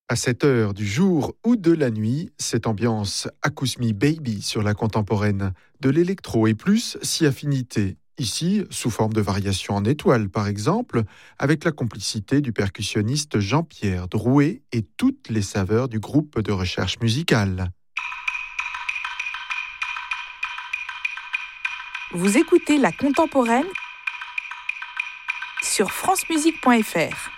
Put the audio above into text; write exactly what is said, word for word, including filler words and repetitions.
À cette heure du jour ou de la nuit, cette ambiance Acousme Baby sur la contemporaine, de l'électro et plus si affinité. Ici, sous forme de variation en étoile par exemple, avec la complicité du percussionniste Jean-Pierre Drouet et toutes les saveurs du groupe de recherche musicale. Vous écoutez La Contemporaine sur francemusique point f r.